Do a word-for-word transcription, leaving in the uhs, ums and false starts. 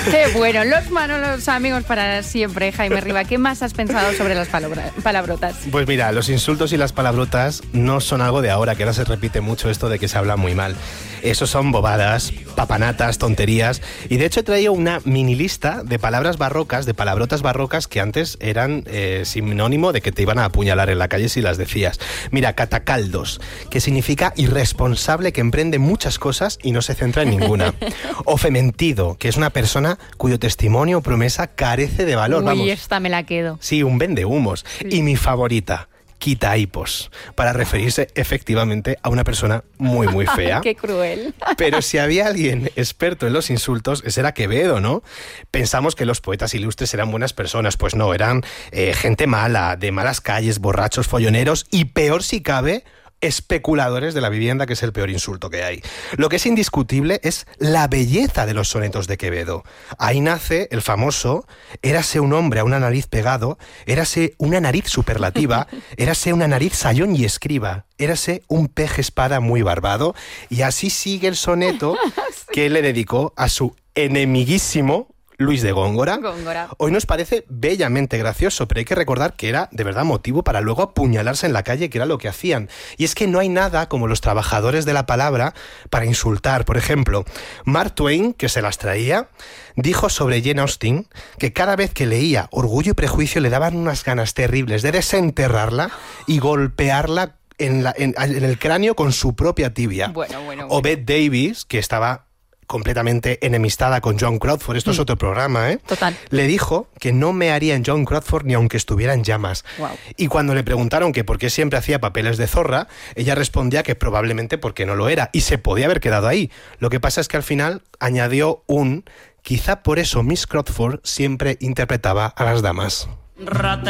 Qué bueno, los Manolos amigos para siempre. Jaime Riva, ¿qué más has pensado sobre las palabra- palabrotas? Pues mira, los insultos y las palabrotas no son algo de ahora, que ahora se repite mucho esto de que se habla muy mal. Eso son bobadas, papanatas, tonterías. Y de hecho he traído una mini lista de palabras barrocas, de palabrotas barrocas que antes eran eh, sinónimo de que te iban a apuñalar en la calle si las decías. Mira, catacaldos, que significa irresponsable que emprende muchas cosas y no se centra en ninguna. O fementido, que es una persona cuyo testimonio o promesa carece de valor. Uy, Vamos. esta me la quedo. Sí, un vendehumos. Sí. Y mi favorita, quitaipos, para referirse efectivamente a una persona muy, muy fea. Qué cruel. Pero si había alguien experto en los insultos, ese era Quevedo, ¿no? Pensamos que los poetas ilustres eran buenas personas. Pues no, eran eh, gente mala, de malas calles, borrachos, folloneros y, peor si cabe, especuladores de la vivienda, que es el peor insulto que hay. Lo que es indiscutible es la belleza de los sonetos de Quevedo. Ahí nace el famoso érase un hombre a una nariz pegado, érase una nariz superlativa, érase una nariz sayón y escriba, érase un peje espada muy barbado, y así sigue el soneto que le dedicó a su enemiguísimo Luis de Góngora. Góngora. Hoy nos parece bellamente gracioso, pero hay que recordar que era de verdad motivo para luego apuñalarse en la calle, que era lo que hacían. Y es que no hay nada como los trabajadores de la palabra para insultar. Por ejemplo, Mark Twain, que se las traía, dijo sobre Jane Austen que cada vez que leía Orgullo y Prejuicio le daban unas ganas terribles de desenterrarla y golpearla en, la, en, en el cráneo con su propia tibia. Bueno, bueno, bueno. O Bette Davis, que estaba completamente enemistada con John Crawford, esto mm. es otro programa, ¿eh? Total. Le dijo que no mearía en John Crawford ni aunque estuviera en llamas. Wow. Y cuando le preguntaron que por qué siempre hacía papeles de zorra, ella respondía que probablemente porque no lo era, y se podía haber quedado ahí. Lo que pasa es que al final añadió un: quizá por eso Miss Crawford siempre interpretaba a las damas. Rata.